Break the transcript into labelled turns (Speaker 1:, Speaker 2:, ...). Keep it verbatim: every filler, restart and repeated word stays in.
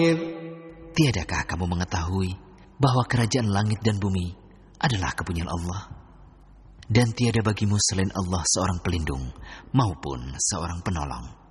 Speaker 1: Tiadakah kamu mengetahui bahwa kerajaan langit dan bumi adalah kepunyaan Allah? Dan tiada bagimu selain Allah seorang pelindung maupun seorang penolong.